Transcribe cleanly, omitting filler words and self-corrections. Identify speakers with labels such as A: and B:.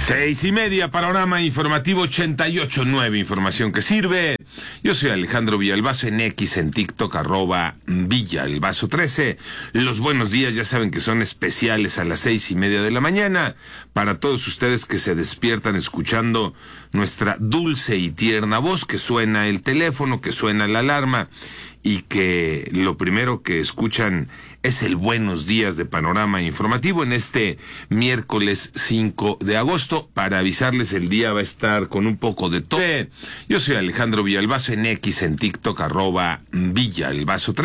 A: 6:30, panorama informativo 88.9, información que sirve. Yo soy Alejandro Villalbazo, en X, en TikTok, @Villalbazo13. Los buenos días ya saben que son especiales a las 6:30 de la mañana, para todos ustedes que se despiertan escuchando nuestra dulce y tierna voz, que suena el teléfono, que suena la alarma, y que lo primero que escuchan es el buenos días de panorama informativo en este miércoles 5 de agosto. Para avisarles, el día va a estar con un poco de todo. Yo soy Alejandro Villalbazo, en X, en TikTok, @Villalbazo13.